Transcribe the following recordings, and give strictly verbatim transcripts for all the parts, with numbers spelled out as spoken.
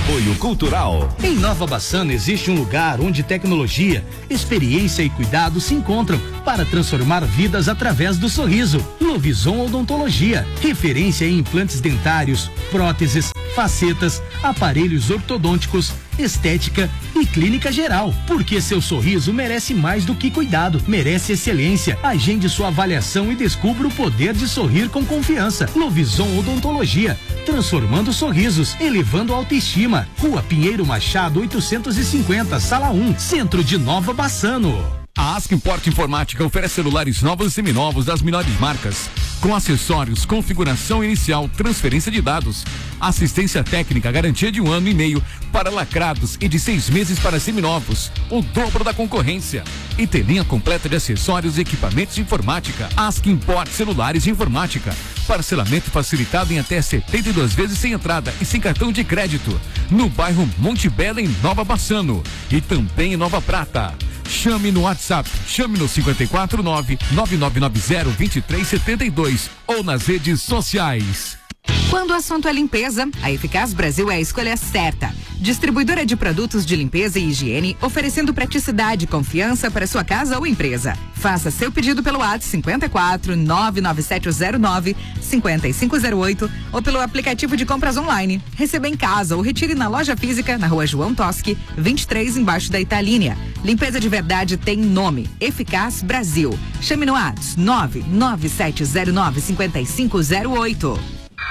Apoio Cultural. Em Nova Bassano existe um lugar onde tecnologia, experiência e cuidado se encontram para transformar vidas através do sorriso. Novison Odontologia, referência em implantes dentários, próteses, facetas, aparelhos ortodônticos, estética e clínica geral. Porque seu sorriso merece mais do que cuidado, merece excelência. Agende sua avaliação e descubra o poder de sorrir com confiança. Novison Odontologia, transformando sorrisos, elevando a autoestima. Rua Pinheiro Machado, oitocentos e cinquenta, Sala um, Centro de Nova Bassano. A Askimport Informática oferece celulares novos e seminovos das melhores marcas, com acessórios, configuração inicial, transferência de dados, assistência técnica, garantia de um ano e meio para lacrados e de seis meses para seminovos, o dobro da concorrência. E tem linha completa de acessórios e equipamentos de informática. Askimport Celulares de Informática. Parcelamento facilitado em até setenta e duas vezes sem entrada e sem cartão de crédito. No bairro Monte Belo, em Nova Bassano. E também em Nova Prata. Chame no WhatsApp, chame no cinco quatro nove, nove nove nove zero, dois três sete dois ou nas redes sociais. Quando o assunto é limpeza, a Eficaz Brasil é a escolha certa. Distribuidora de produtos de limpeza e higiene, oferecendo praticidade e confiança para sua casa ou empresa. Faça seu pedido pelo WhatsApp cinco quatro nove nove sete zero nove cinco cinco zero oito ou pelo aplicativo de compras online. Receba em casa ou retire na loja física na Rua João Toschi, vinte e três, embaixo da Italínia. Limpeza de verdade tem nome, Eficaz Brasil. Chame no WhatsApp nove nove sete zero nove cinco cinco zero oito.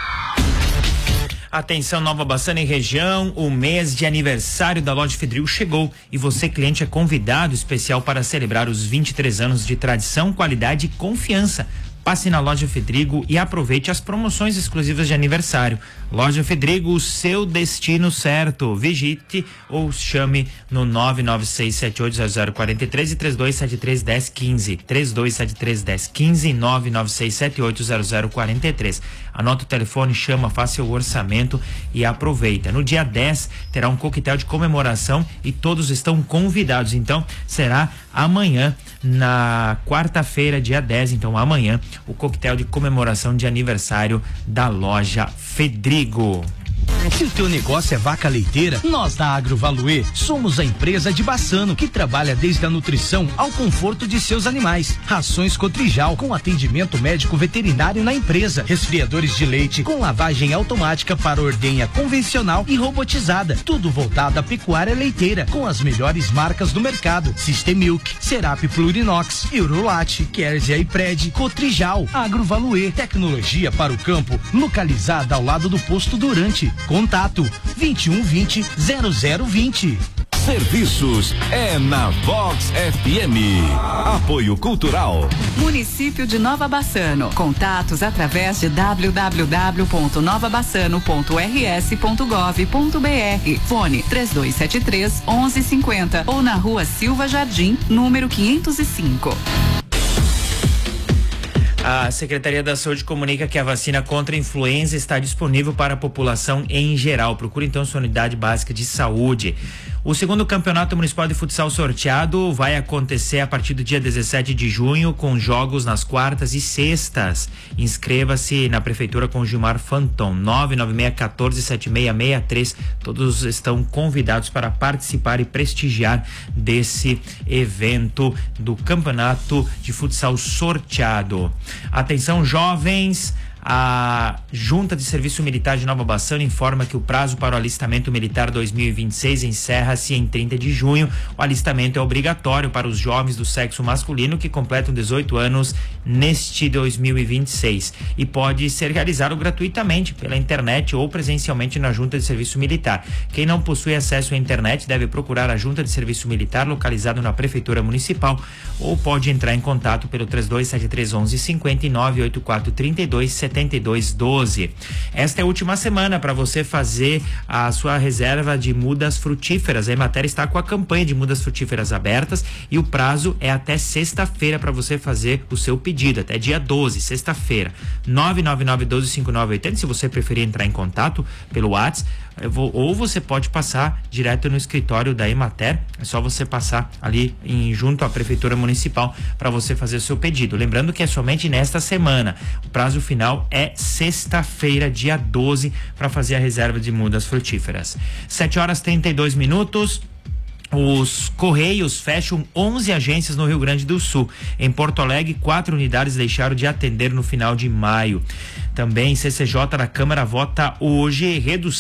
Atenção, Nova Bassano e região, o mês de aniversário da Loja Fedril chegou e você, cliente, é convidado especial para celebrar os vinte e três anos de tradição, qualidade e confiança. Passe na Loja Fedrigo e aproveite as promoções exclusivas de aniversário. Loja Fedrigo, o seu destino certo. Visite ou chame no nove nove seis sete oito zero zero quatro três e três dois sete três um zero um cinco. três dois sete três um zero um cinco e nove nove seis sete oito zero zero quatro três. Anota o telefone, chama, faça o orçamento e aproveita. No dia dez terá um coquetel de comemoração e todos estão convidados. Então, será amanhã, na quarta-feira, dia dez, então amanhã, o coquetel de comemoração de aniversário da Loja Fedrigo. Se o teu negócio é vaca leiteira, nós da Agrovaluê somos a empresa de Bassano que trabalha desde a nutrição ao conforto de seus animais. Rações Cotrijal com atendimento médico veterinário na empresa. Resfriadores de leite com lavagem automática para ordenha convencional e robotizada. Tudo voltado à pecuária leiteira com as melhores marcas do mercado. Systemilk, Serap Plurinox, Eurolate, Kerzia e Pred, Cotrijal. Agrovaluê, tecnologia para o campo, localizada ao lado do posto Durante. Contato vinte e um vinte, zero zero vinte. Serviços é na Vox F M. Apoio Cultural. Município de Nova Bassano. Contatos através de w w w ponto nova bassano ponto r s ponto gov ponto b r. Fone três dois sete três, onze cinquenta ou na Rua Silva Jardim, número quinhentos e cinco. A Secretaria da Saúde comunica que a vacina contra a influenza está disponível para a população em geral. Procure então sua unidade básica de saúde. O segundo campeonato municipal de futsal sorteado vai acontecer a partir do dia dezessete de junho, com jogos nas quartas e sextas. Inscreva-se na prefeitura com Gilmar Fanton, nove nove seis um quatro sete seis seis três. Todos estão convidados para participar e prestigiar desse evento do campeonato de futsal sorteado. Atenção, jovens. A Junta de Serviço Militar de Nova Bassano informa que o prazo para o alistamento militar dois mil e vinte e seis encerra-se em trinta de junho. O alistamento é obrigatório para os jovens do sexo masculino que completam dezoito anos neste dois mil e vinte e seis e pode ser realizado gratuitamente pela internet ou presencialmente na Junta de Serviço Militar. Quem não possui acesso à internet deve procurar a Junta de Serviço Militar localizado na Prefeitura Municipal ou pode entrar em contato pelo três dois sete três, onze cinquenta e nove oito quatro três dois setenta e dois doze. Esta é a última semana para você fazer a sua reserva de mudas frutíferas. A Emater está com a campanha de mudas frutíferas abertas e o prazo é até sexta-feira para você fazer o seu pedido, até dia doze, sexta-feira. nove nove nove, um doze, cinco nove oito zero, se você preferir entrar em contato pelo WhatsApp, vou, ou você pode passar direto no escritório da Emater, é só você passar ali em, junto à Prefeitura Municipal para você fazer o seu pedido. Lembrando que é somente nesta semana. O prazo final final é sexta-feira, dia doze, para fazer a reserva de mudas frutíferas. sete horas e trinta e dois minutos. Os Correios fecham onze agências no Rio Grande do Sul. Em Porto Alegre, quatro unidades deixaram de atender no final de maio. Também C C J da Câmara vota hoje redução